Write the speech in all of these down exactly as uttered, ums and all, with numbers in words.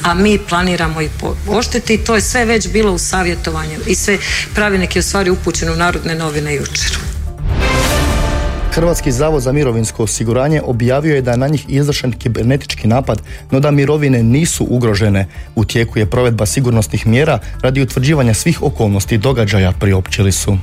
a mi planiramo i pooštriti i to je sve već bilo u savjetovanju i sve pravilnik je u stvari upućen u Narodne novine jučer. Hrvatski zavod za mirovinsko osiguranje objavio je da je na njih izvršen kibernetički napad, no da mirovine nisu ugrožene. U tijeku je provedba sigurnosnih mjera radi utvrđivanja svih okolnosti događaja, priopćili su.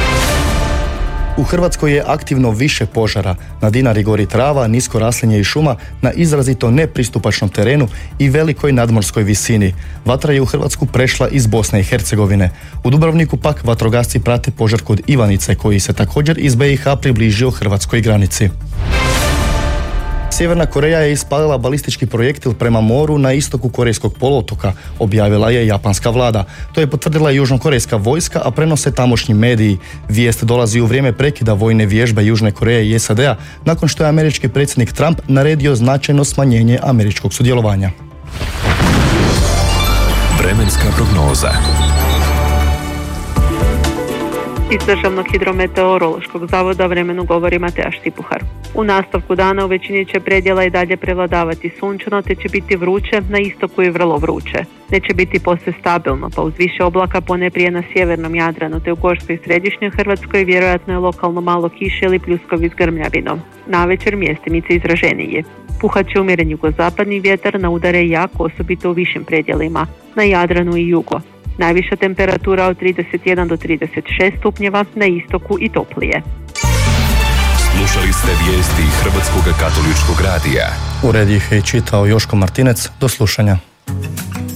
U Hrvatskoj je aktivno više požara. Na Dinari gori trava, nisko raslinje i šuma na izrazito nepristupačnom terenu i velikoj nadmorskoj visini. Vatra je u Hrvatsku prešla iz Bosne i Hercegovine. U Dubrovniku pak vatrogasci prate požar kod Ivanice, koji se također iz be i ha približio hrvatskoj granici. Sjeverna Koreja je ispalila balistički projektil prema moru na istoku korejskog poluotoka, objavila je japanska vlada. To je potvrdila i južnokorejska vojska, a prenose tamošnji mediji. Vijest dolazi u vrijeme prekida vojne vježbe Južne Koreje i es a de a, nakon što je američki predsjednik Trump naredio značajno smanjenje američkog sudjelovanja. Vremenska prognoza. Iz Državnog hidrometeorološkog zavoda vremenu govori Mateja Štipuhar. U nastavku dana u većini će predjela i dalje prevladavati sunčano, te će biti vruće, na istoku i vrlo vruće. Neće biti posve stabilno, pa uz više oblaka ponajprije na sjevernom Jadranu te u gorskoj i središnjoj Hrvatskoj vjerojatno je lokalno malo kiše ili pljuskovi s grmljavinom. Navečer mjestimice izraženije. Puhat će umjeren jugozapadni vjetar, na udare i jako, osobito u višim predjelima, na Jadranu i jugo. Najviša temperatura od trideset jedan do trideset šest stupnjeva, na istoku i toplije. Slušali ste vijesti Hrvatskog katoličkog radija. Ured ih je čitao Joško Martinec. Do slušanja.